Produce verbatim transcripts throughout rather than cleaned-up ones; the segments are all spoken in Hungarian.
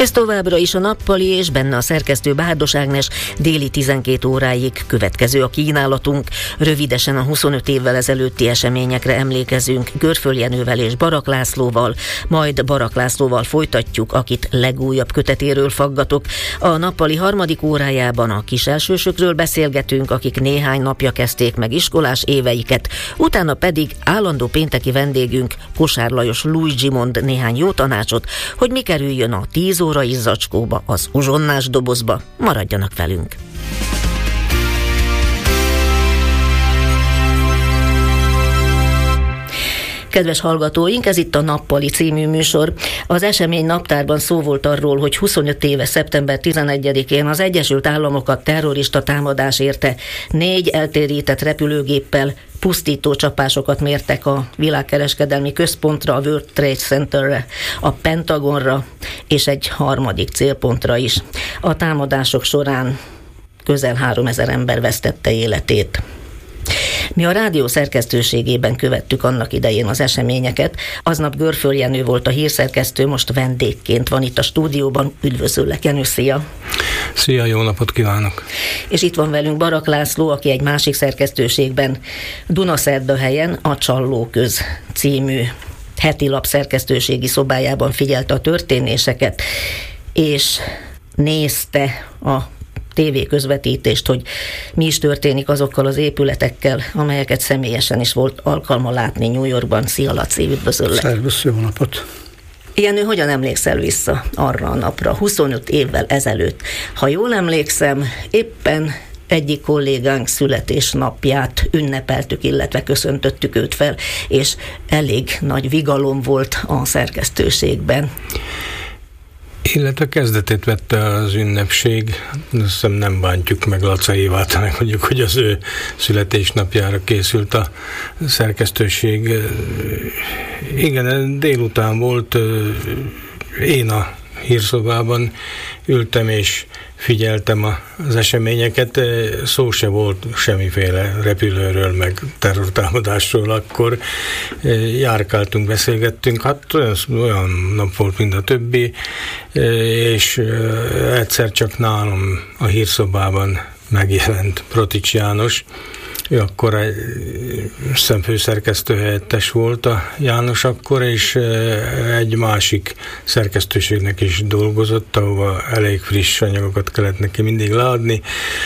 Ez továbbra is a nappali, és benne a szerkesztő Bárdos Ágnes. Déli tizenkét óráig következő a kínálatunk. Rövidesen a huszonöt évvel ezelőtti eseményekre emlékezünk Görföl Jenővel és Barak Lászlóval, majd Barak Lászlóval folytatjuk, akit legújabb kötetéről faggatok. A nappali harmadik órájában a kiselsősökről beszélgetünk, akik néhány napja kezdték meg iskolás éveiket, utána pedig állandó pénteki vendégünk Kosár Lajos Luigi mond néhány jó tanácsot, hogy mi kerüljön a tíz órai zacskóba, az uzsonnás dobozba. Maradjanak velünk! Kedves hallgatóink, ez itt a Nappali című műsor. Az esemény naptárban szó volt arról, hogy huszonöt éve szeptember tizenegyedikén az Egyesült Államokat terrorista támadás érte. Négy eltérített repülőgéppel pusztító csapásokat mértek a világkereskedelmi központra, a World Trade Centerre, a Pentagonra és egy harmadik célpontra is. A támadások során közel háromezer ember vesztette életét. Mi a rádió szerkesztőségében követtük annak idején az eseményeket. Aznap Görföl Jenő volt a hírszerkesztő, most vendégként van itt a stúdióban. Üdvözöllek, Jenő, szia! Szia, jó napot kívánok! És itt van velünk Barak László, aki egy másik szerkesztőségben Dunaszerdahelyen a Csallóköz című heti lap szerkesztőségi szobájában figyelte a történéseket, és nézte a tévéközvetítést, hogy mi is történik azokkal az épületekkel, amelyeket személyesen is volt alkalma látni New Yorkban. Szia, Laci, üdvözöllek! Szervusz, jó napot! Jenő, hogyan emlékszel vissza arra a napra, huszonöt évvel ezelőtt? Ha jól emlékszem, éppen egyik kollégánk születésnapját ünnepeltük, illetve köszöntöttük őt fel, és elég nagy vigalom volt a szerkesztőségben. Illetve kezdetét vette az ünnepség, azt hiszem nem bántjuk meg Laca Évát, hanem mondjuk, hogy az ő születésnapjára készült a szerkesztőség. Igen, délután volt, én a hírszobában ültem és figyeltem az eseményeket, szó se volt semmiféle repülőről, meg terrortámadásról, akkor járkáltunk, beszélgettünk, hát olyan, olyan nap volt, mint a többi, és egyszer csak nálam a hírszobában megjelent Protics János. Ő akkor egy szemfőszerkesztő helyettes volt a János akkor, és egy másik szerkesztőségnek is dolgozott, ahova elég friss anyagokat kellett neki mindig leadni,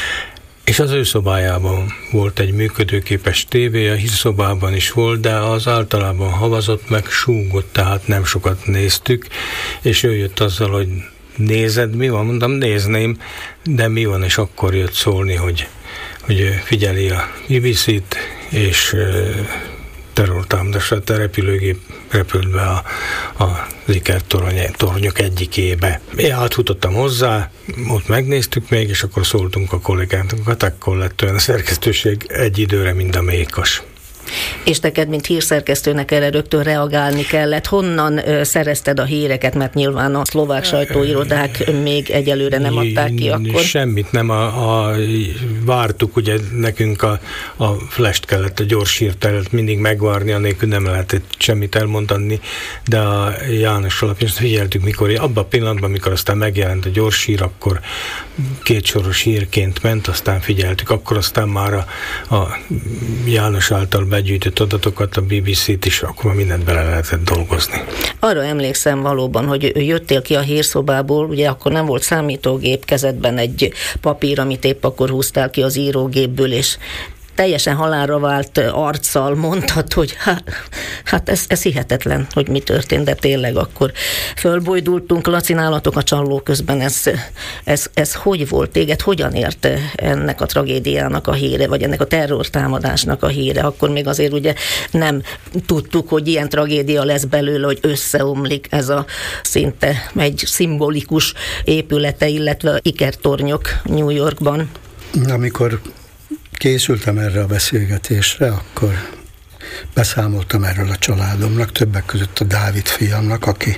és az ő szobájában volt egy működőképes tévé, a hírszobában is volt, de az általában havazott, meg súgott, tehát nem sokat néztük, és ő jött azzal, hogy nézed, mi van? Mondtam, nézném, de mi van? És akkor jött szólni, hogy hogy figyeli a bé bé cét, és terrortámadásra a repülőgép repült be a, a ikertornyok egyikébe. Én átfutottam hozzá, ott megnéztük még, és akkor szóltunk a kollégánknak, akkor lett olyan a szerkesztőség egy időre, mint a mékas. És neked, mint hírszerkesztőnek erre rögtön reagálni kellett. Honnan ö, szerezted a híreket, mert nyilván a szlovák sajtóirodák még egyelőre nem adták ki akkor? Semmit nem. A, a, vártuk, ugye nekünk a, a flash-t kellett, a gyors hírt mindig megvárni, anélkül nem lehetett semmit elmondani, de a János alapján figyeltük, mikor abban a pillanatban, amikor aztán megjelent a gyors hír, akkor kétsoros hírként ment, aztán figyeltük, akkor aztán már a, a János által begyűjtött adatokat, a bé bé cét is, akkor már mindent bele lehetett dolgozni. Arra emlékszem valóban, hogy jöttél ki a hírszobából, ugye akkor nem volt számítógép, kezedben egy papír, amit épp akkor húztál ki az írógépből, és teljesen halálra vált arccal mondtad, hogy hát, hát ez, ez hihetetlen, hogy mi történt, de tényleg akkor fölbojdultunk. Laci, nálatok a Csallóközben ez, ez, ez hogy volt? Téged hogyan ért ennek a tragédiának a híre, vagy ennek a terrortámadásnak a híre? Akkor még azért ugye nem tudtuk, hogy ilyen tragédia lesz belőle, hogy összeomlik ez a szinte egy szimbolikus épülete, illetve ikertornyok New Yorkban. Amikor készültem erre a beszélgetésre, akkor beszámoltam erről a családomnak, többek között a Dávid fiamnak, aki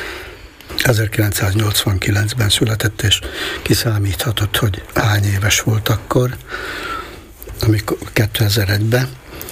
ezerkilencszáznyolcvankilencben született, és kiszámíthatott, hogy hány éves volt akkor, amikor kétezer-egyben,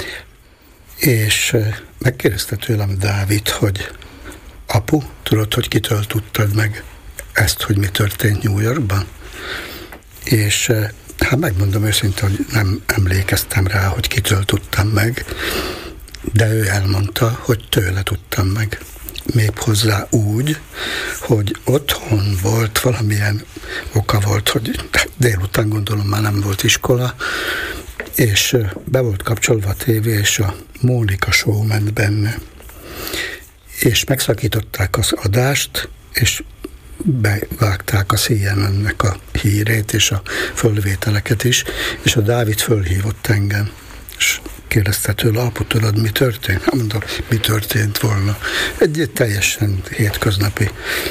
és megkérdezte tőlem Dávid, hogy apu, tudod, hogy kitől tudtad meg ezt, hogy mi történt New Yorkban. És hát megmondom őszintén, hogy nem emlékeztem rá, hogy kitől tudtam meg, de ő elmondta, hogy tőle tudtam meg. Még hozzá úgy, hogy otthon volt, valamilyen oka volt, hogy délután gondolom már nem volt iskola, és be volt kapcsolva a tévé, és a Mónika Show ment benne. És megszakították az adást, és bevágták a C N N-nek a hírét, és a fölvételeket is, és a Dávid fölhívott engem, és kérdezte tőle, apu, tudod, mi történt? Hát mondom, mi történt volna? Egy teljesen hétköznapi,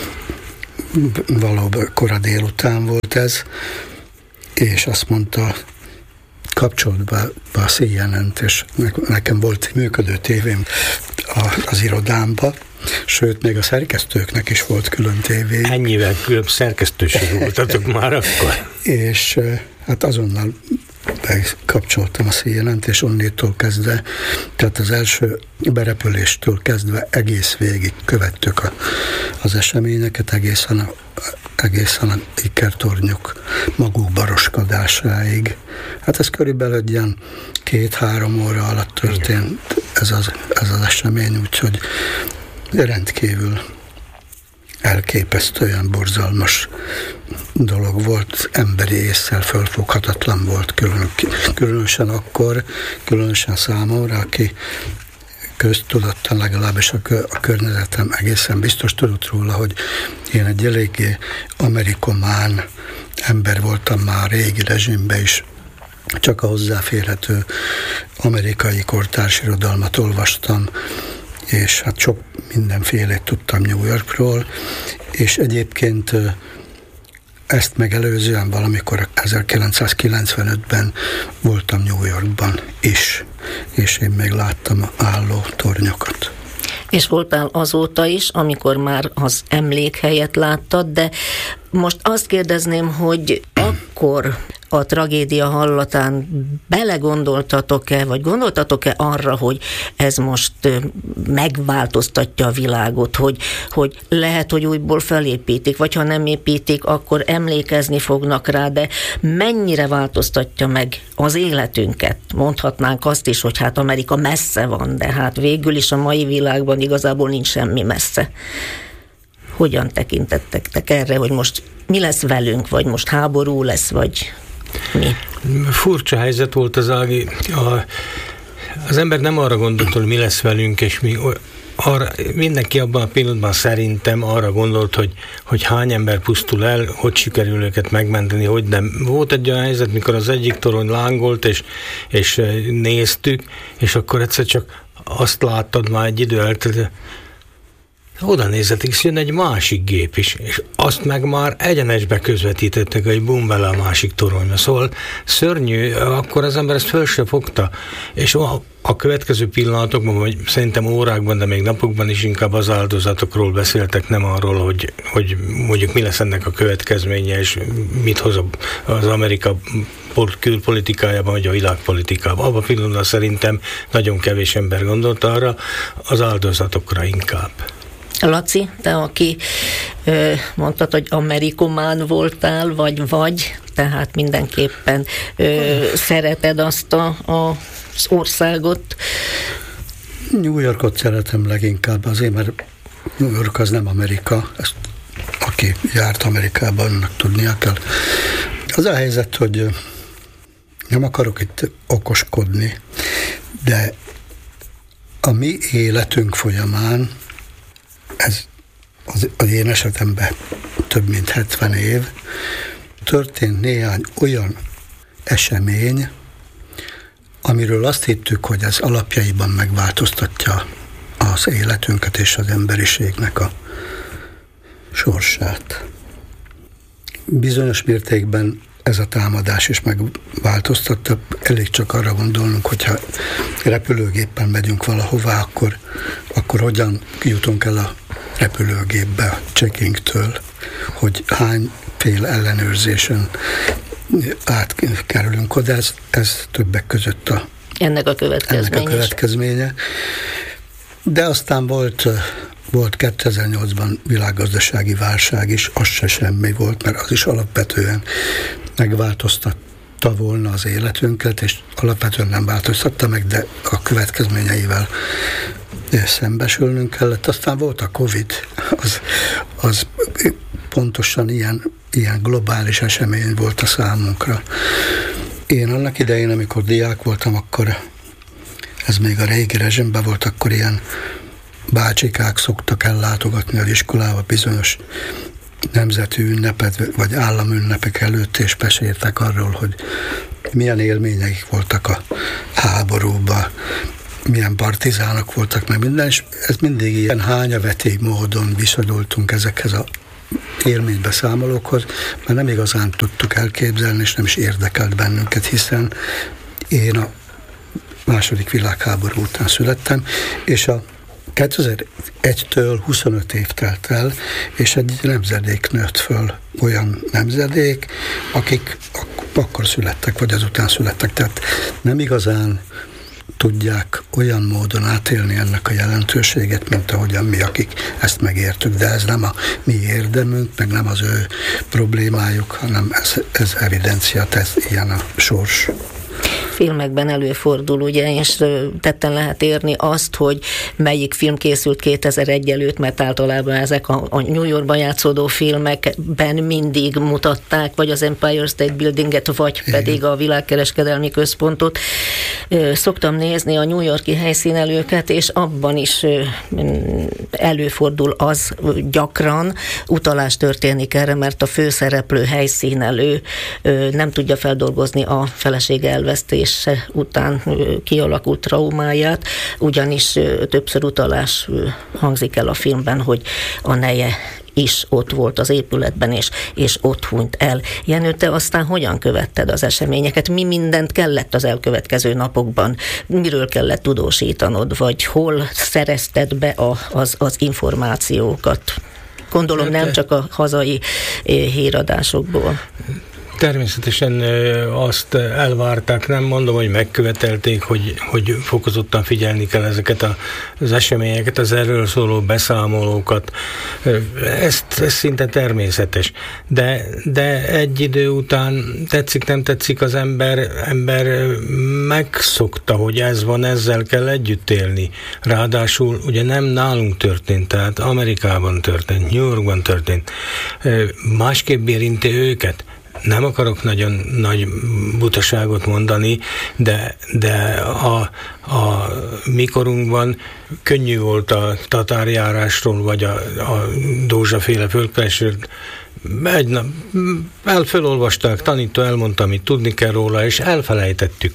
valóban kora délután volt ez, és azt mondta, kapcsolt be, be a C N N-t, és nekem volt működő tévém az irodámba, sőt, még a szerkesztőknek is volt külön tévé. Ennyivel külön szerkesztőség voltatok már akkor? És hát azonnal bekapcsoltam a C N N-t, és onnétól kezdve, tehát az első berepüléstől kezdve egész végig követtük a, az eseményeket, egészen a, egészen a ikertornyok maguk baroskodásáig. Hát ez körülbelül egy ilyen két-három óra alatt történt ez az, ez az esemény, úgyhogy rendkívül elképesztően borzalmas dolog volt, emberi ésszel fölfoghatatlan volt, külön, különösen akkor, különösen számomra, aki köztudottan, legalábbis a, a környezetem egészen biztos tudott róla, hogy én egy eléggé amerikomán ember voltam már régi rezsimben is, csak a hozzáférhető amerikai kortárs irodalmat olvastam, és hát sok mindenfélét tudtam New Yorkról, és egyébként ezt megelőzően valamikor ezerkilencszázkilencvenötben voltam New Yorkban is, és én még láttam álló tornyokat. És voltál azóta is, amikor már az emlékhelyet láttad, de most azt kérdezném, hogy akkor a tragédia hallatán belegondoltatok-e, vagy gondoltatok-e arra, hogy ez most megváltoztatja a világot, hogy, hogy lehet, hogy újból felépítik, vagy ha nem építik, akkor emlékezni fognak rá, de mennyire változtatja meg az életünket? Mondhatnánk azt is, hogy hát Amerika messze van, de hát végül is a mai világban igazából nincs semmi messze. Hogyan tekintettek erre, hogy most mi lesz velünk, vagy most háború lesz, vagy mi? Furcsa helyzet volt az, Ági. A, az ember nem arra gondolt, hogy mi lesz velünk, és mi arra, mindenki abban a pillanatban szerintem arra gondolt, hogy, hogy hány ember pusztul el, hogy sikerül őket megmenteni, hogy nem. Volt egy olyan helyzet, mikor az egyik torony lángolt, és, és néztük, és akkor egyszer csak azt láttad már egy idő eltelt, oda nézzetek, és jön egy másik gép is, és azt meg már egyenesbe közvetítettek, hogy bum bele a másik toronyba. Szóval szörnyű, akkor az ember ezt föl se fogta, és a, a következő pillanatokban, vagy szerintem órákban, de még napokban is inkább az áldozatokról beszéltek, nem arról, hogy, hogy mondjuk mi lesz ennek a következménye, és mit hoz az Amerika külpolitikájában, vagy a világpolitikában. Abban a pillanatban szerintem nagyon kevés ember gondolt arra, az áldozatokra inkább. Laci, te, aki ö, mondtad, hogy amerikomán voltál, vagy vagy, tehát mindenképpen ö, szereted azt a, a, az országot. New Yorkot szeretem leginkább azért, mert New York az nem Amerika, ezt aki járt Amerikában, annak tudnia kell. Az a helyzet, hogy nem akarok itt okoskodni, de a mi életünk folyamán ez az, az én esetemben több mint hetven év, történt néhány olyan esemény, amiről azt hittük, hogy ez alapjaiban megváltoztatja az életünket és az emberiségnek a sorsát. Bizonyos mértékben ez a támadás is megváltoztatta. Elég csak arra gondolnunk, hogyha repülőgéppen megyünk valahová, akkor, akkor hogyan jutunk el a repülőgépbe a checkingtől, hogy hányféle ellenőrzésen átkerülünk oda, ez, ez többek között a, ennek a következménye. Ennek a következménye. De aztán volt, volt kétezer-nyolcban világgazdasági válság is, az se semmi volt, mert az is alapvetően megváltoztatta volna az életünket, és alapvetően nem változtatta meg, de a következményeivel szembesülnünk kellett. Aztán volt a Covid, az, az pontosan ilyen, ilyen globális esemény volt a számunkra. Én annak idején, amikor diák voltam, akkor ez még a régi rezsimben volt, akkor ilyen bácsikák szoktak ellátogatni az iskolába bizonyos nemzeti ünnepet, vagy államünnepek előtt, és meséltek arról, hogy milyen élményeik voltak a háborúban, milyen partizánok voltak, meg minden, és ez mindig ilyen hányaveté módon viszonyultunk ezekhez a élménybeszámolókhoz, mert nem igazán tudtuk elképzelni, és nem is érdekelt bennünket, hiszen én a második világháború után születtem, és a kétezer-egytől huszonöt év telt el, és egy nemzedék nőtt föl, olyan nemzedék, akik ak- akkor születtek, vagy azután születtek, tehát nem igazán tudják olyan módon átélni ennek a jelentőséget, mint ahogyan mi, akik ezt megértük, de ez nem a mi érdemünk, meg nem az ő problémájuk, hanem ez, ez evidencia, ez ilyen a sors. Filmekben előfordul, ugye, és tetten lehet érni azt, hogy melyik film készült kétezer-egy előtt, mert általában ezek a, a New Yorkban játszódó filmekben mindig mutatták, vagy az Empire State Buildinget, vagy pedig a Világkereskedelmi Központot. Szoktam nézni a New York-i helyszínelőket, és abban is előfordul az gyakran, utalás történik erre, mert a főszereplő helyszínelő nem tudja feldolgozni a felesége elvesztés után kialakult traumáját, ugyanis többször utalás hangzik el a filmben, hogy a neje is ott volt az épületben, és, és ott hunyt el. Jenő, te aztán hogyan követted az eseményeket? Mi mindent kellett az elkövetkező napokban? Miről kellett tudósítanod? Vagy hol szerezted be a, az, az információkat? Gondolom nem csak a hazai híradásokból. Természetesen azt elvárták, nem mondom, hogy megkövetelték, hogy, hogy fokozottan figyelni kell ezeket az eseményeket, az erről szóló beszámolókat. Ez, ez szinte természetes. De, de egy idő után tetszik, nem tetszik, az ember, ember megszokta, hogy ez van, ezzel kell együtt élni. Ráadásul ugye nem nálunk történt, tehát Amerikában történt, New Yorkban történt. Másképp érinti őket. Nem akarok nagyon nagy butaságot mondani, de, de a, a mikorunkban könnyű volt a tatárjárásról, vagy a, a Dózsa-féle földkeresőről. Egy nap elfölolvasták, tanító elmondta, amit tudni kell róla, és elfelejtettük.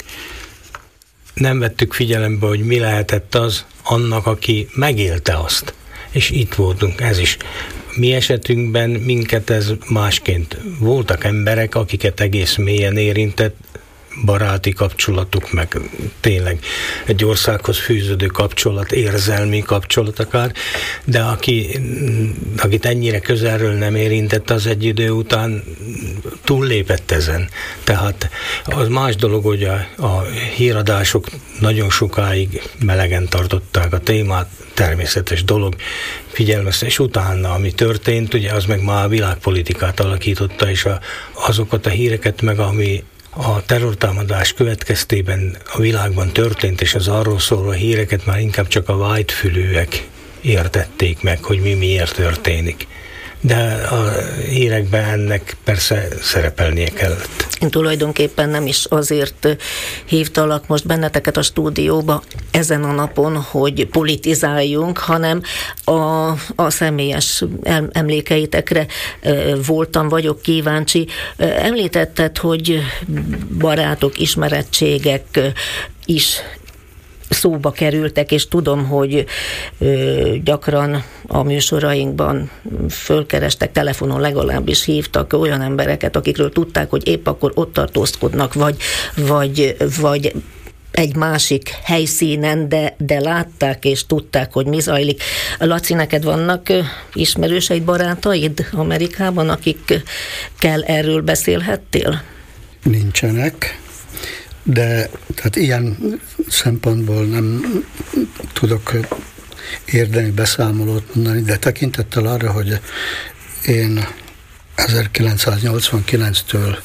Nem vettük figyelembe, hogy mi lehetett az annak, aki megélte azt. És itt voltunk, ez is. Mi esetünkben minket ez másként. Voltak emberek, akiket egész mélyen érintett, baráti kapcsolatuk, meg tényleg egy országhoz fűződő kapcsolat, érzelmi kapcsolat akár, de aki, akit ennyire közelről nem érintett, az egy idő után túllépett ezen. Tehát az más dolog, hogy a, a híradások nagyon sokáig melegen tartották a témát, természetes dolog, figyelmezte, és utána, ami történt, ugye az meg már a világpolitikát alakította, és a, azokat a híreket meg, ami a terrortámadás következtében a világban történt, és az arról szóló híreket már inkább csak a vágyfülűek értették meg, hogy mi miért történik. De a hírekben ennek persze szerepelnie kellett. Én tulajdonképpen nem is azért hívtalak most benneteket a stúdióba ezen a napon, hogy politizáljunk, hanem a, a személyes emlékeitekre voltam, vagyok kíváncsi. Említetted, hogy barátok, ismerettségek is szóba kerültek, és tudom, hogy ö, gyakran a műsorainkban fölkerestek, telefonon legalábbis hívtak olyan embereket, akikről tudták, hogy épp akkor ott tartózkodnak, vagy, vagy, vagy egy másik helyszínen, de, de látták és tudták, hogy mi zajlik. Laci, neked vannak ismerőseid, barátaid Amerikában, akikkel erről beszélhettél? Nincsenek. De tehát ilyen szempontból nem tudok érdemi beszámolót mondani, de tekintettel arra, hogy én ezerkilencszáznyolcvankilenctől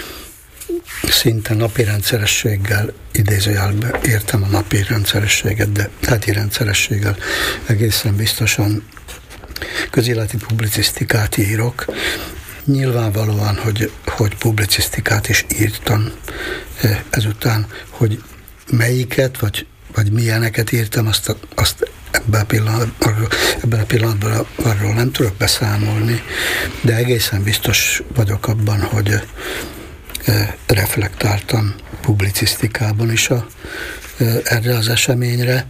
szinte napi rendszerességgel, idézőjelben értem a napi rendszerességet, de heti rendszerességgel egészen biztosan közéleti publicisztikát írok. Nyilvánvalóan, hogy, hogy publicisztikát is írtam ezután, hogy melyiket, vagy, vagy milyeneket írtam, azt, azt ebben a pillanatban, ebben a pillanatban arról nem tudok beszámolni, de egészen biztos vagyok abban, hogy reflektáltam publicisztikában is a, erre az eseményre,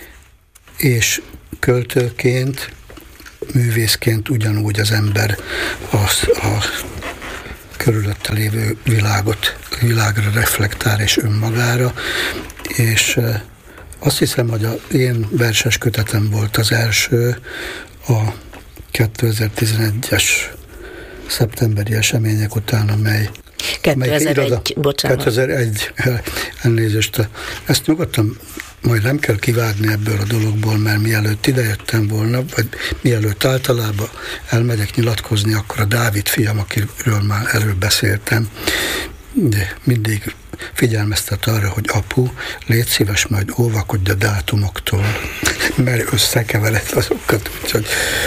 és költőként, művészként ugyanúgy az ember a, a körülötte lévő világot, világra reflektál és önmagára, és azt hiszem, hogy az én verses kötetem volt az első a kétezer-tizenegyes szeptemberi események után, amely kétezer-egy, bocsánat. kétezer-egy, elnézést. Ezt nyugodtan majd nem kell kivágni ebből a dologból, mert mielőtt idejöttem volna, vagy mielőtt általában elmegyek nyilatkozni, akkor a Dávid fiam, akiről már előbb beszéltem, de mindig figyelmeztet arra, hogy apu, légy szíves, majd óvakodj a dátumoktól, mert összekevered azokat, úgyhogy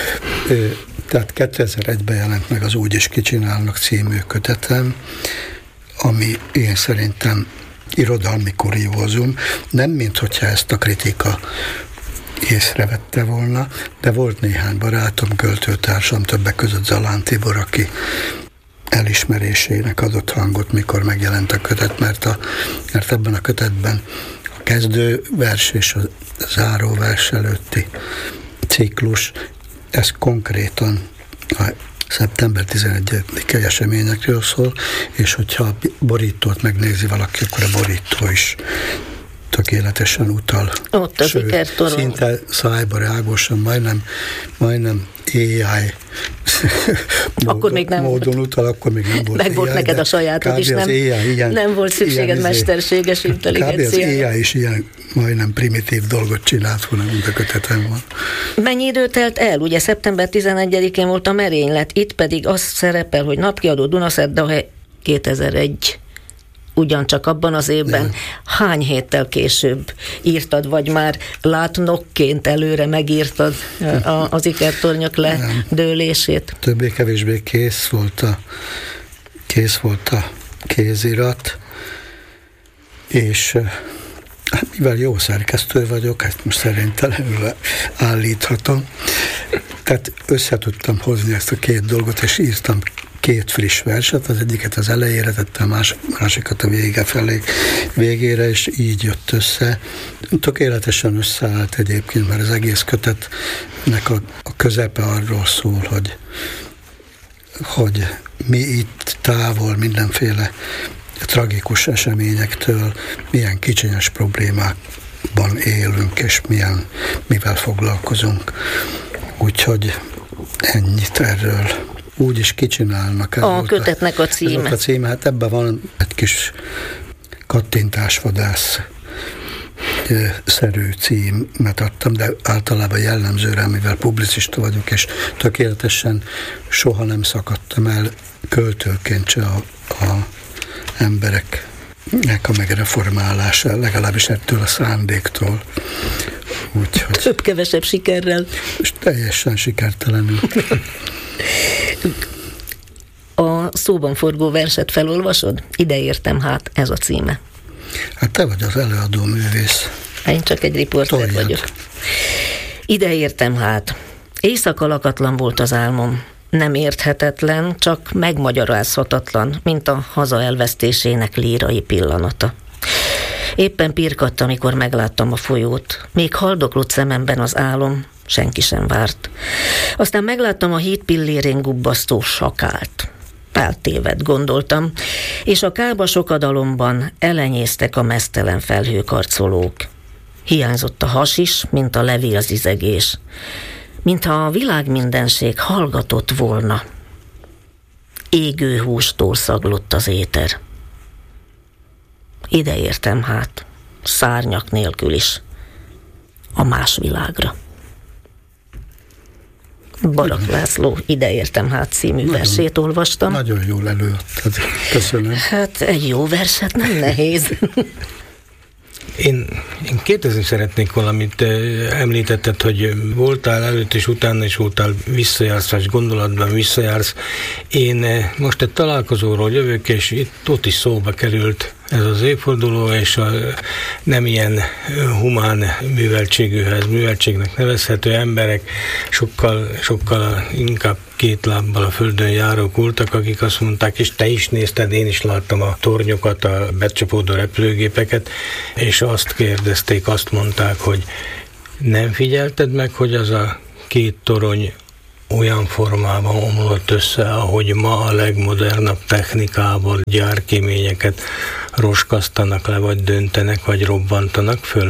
tehát kétezer-egyben jelent meg az Úgy is kicsinálnak című kötetem, ami én szerintem irodalmi kuriózum, nem mint hogyha ezt a kritika észrevette volna, de volt néhány barátom, költőtársam, többek között Zalán Tibor, aki elismerésének adott hangot, mikor megjelent a kötet, mert, a, mert ebben a kötetben a kezdővers és a záróvers előtti ciklus, ez konkrétan a szeptember tizenegyedike eseményekről szól, és hogyha a borítót megnézi valaki, akkor a borító is tökéletesen utal. Ott az ikertorony. Szinte szájba rágósan, majdnem, majdnem á i akkor még nem módon volt. utal, akkor még nem volt. Meg volt neked a sajátod is, nem, ilyen, nem volt szükséged mesterséges intelligenciára. Kb. az á i is ilyen majdnem primitív dolgot csinált volna, mint a kötetem van. Mennyi idő telt el? Ugye szeptember tizenegyedikén volt a merénylet, itt pedig az szerepel, hogy napkiadó Dunaszerdahely kétezer-egy. Ugyancsak abban az évben. Nem. Hány héttel később írtad, vagy már látnokként előre megírtad a, az ikertornyok ledőlését? Többé-kevésbé kész volt a, kész volt a kézirat, és hát mivel jó szerkesztő vagyok, ezt most szerintelenül állíthatom, tehát össze tudtam hozni ezt a két dolgot, és írtam két friss verset, az egyiket az elejére tettem, a másikat a vége felé, végére, és így jött össze. Tökéletesen összeállt egyébként, mert az egész kötetnek a, a közepe arról szól, hogy, hogy mi itt távol mindenféle tragikus eseményektől, milyen kicsinyes problémákban élünk, és milyen, mivel foglalkozunk. Úgyhogy ennyit erről. Úgy is kicsinálnak. A kötetnek a címe. A címe, hát ebben van egy kis kattintásvadász szerű címet adtam, de általában jellemző rá, mivel publicista vagyok, és tökéletesen soha nem szakadtam el költőként se a, a embereknek a megreformálása, legalábbis ettől a szándéktól. Úgyhogy... Több-kevesebb sikerrel. És teljesen sikertelenül. A szóban forgó verset felolvasod? Ide értem, hát ez a címe. Hát te vagy az előadó művész. Én csak egy riporter Toljad. vagyok. Ide értem, hát. Éjszaka lakatlan volt az álmom. Nem érthetetlen, csak megmagyarázhatatlan, mint a haza elvesztésének lírai pillanata. Éppen pirkadt, amikor megláttam a folyót. Még haldoklott szememben az álom, senki sem várt. Aztán megláttam a híd pillérén gubbasztó sakált. Eltévedt, gondoltam, és a kába sokadalomban elenyésztek a meztelen felhőkarcolók. Hiányzott a has is, mint a levél zizegés. Mintha a világ mindenség hallgatott volna. Égő hústól szaglott az éter. Ide értem hát, szárnyak nélkül is, a más világra. Barak László Ide értem hát című nagyon, versét olvastam. Nagyon jól előadtad. Köszönöm. Hát egy jó verset nem nehéz. Én, én kérdezni szeretnék valamit. Említetted, hogy voltál előtt és utána is voltál, visszajársz, vagy gondolatban visszajársz. Én most egy találkozóról jövök, és itt ott is szóba került ez az évforduló, és a nem ilyen humán műveltségűhez, műveltségnek nevezhető emberek sokkal, sokkal inkább két lábbal a földön járók voltak, akik azt mondták, és te is nézted, én is láttam a tornyokat, a becsapódó repülőgépeket, és azt kérdezték, azt mondták, hogy nem figyelted meg, hogy az a két torony olyan formában omlott össze, ahogy ma a legmodernabb technikával gyárkéményeket roskasztanak le, vagy döntenek, vagy robbantanak föl.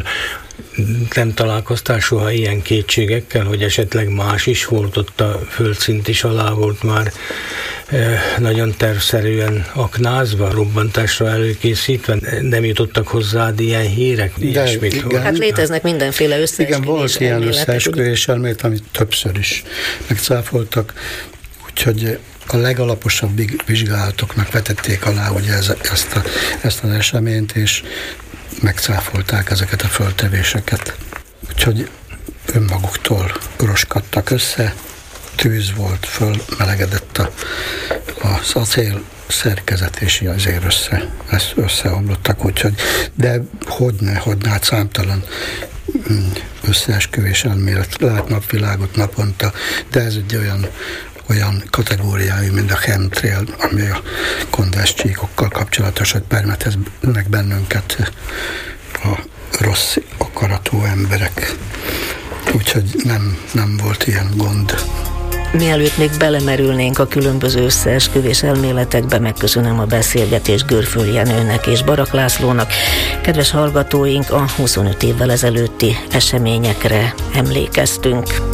Nem találkoztál soha ilyen kétségekkel, hogy esetleg más is volt ott, a földszint is alá volt már eh, nagyon tervszerűen aknázva, robbantásra előkészítve? Nem jutottak hozzád ilyen hírek? Igen, hát léteznek mindenféle összeesküvés Igen, volt ilyen összeesküvés elmélet, amit többször is megcáfoltak, úgyhogy a legalaposabb vizsgálatoknak vetették alá ugye ez, ezt, a, ezt az eseményt, és megcáfolták ezeket a föltevéseket. Úgyhogy önmaguktól roskadtak össze, tűz volt, fölmelegedett a, az acél szerkezet, és azért össze, összeomlottak, úgyhogy, de hogyne, hogyne, hát számtalan összeesküvés elmélet lát napvilágot naponta, de ez egy olyan olyan kategóriájú, mint a chemtrail, ami a kondenscsíkokkal kapcsolatos, hogy permeteznek bennünket a rossz akaratú emberek. Úgyhogy nem, nem volt ilyen gond. Mielőtt még belemerülnénk a különböző összeesküvés elméletekbe, megköszönöm a beszélgetést Görföl Jenőnek és Barak Lászlónak. Kedves hallgatóink, a huszonöt évvel ezelőtti eseményekre emlékeztünk.